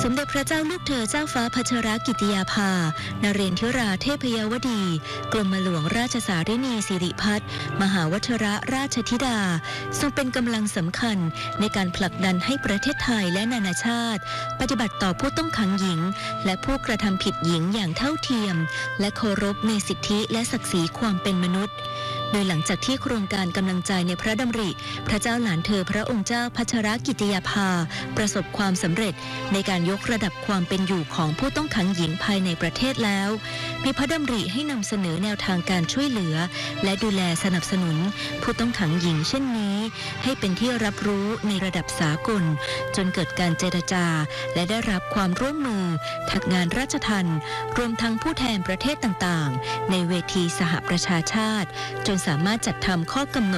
สมเด็จพระเจ้าลูกเธอเจ้าฟ้าพัชรกิติยาภานเรนทิราเทพยวดี กรมหลวงราชสารินีสิริพัฒน์มหาวชรราชธิดาทรงเป็นกำลังสำคัญในการผลักดันให้ประเทศไทยและนานาชาติปฏิบัติต่อผู้ต้องขังหญิงและผู้กระทำผิดหญิงอย่างเท่าเทียมและเคารพในสิทธิและศักดิ์ศรีความเป็นมนุษย์โดยหลังจากที่โครงการกำลังใจในพระดำริพระเจ้าหลานเธอพระองค์เจ้าพัชรกิติยาภาประสบความสำเร็จในการยกระดับความเป็นอยู่ของผู้ต้องขังหญิงภายในประเทศแล้วมีพระดำริให้นำเสนอแนวทางการช่วยเหลือและดูแลสนับสนุนผู้ต้องขังหญิงเช่นนี้ให้เป็นที่รับรู้ในระดับสากลจนเกิดการเจรจาและได้รับความร่วมมือทางงานราชทัณฑ์รวมทั้งผู้แทนประเทศต่างๆในเวทีสหประชาชาติจนสามารถจัดทำข้อกำหนด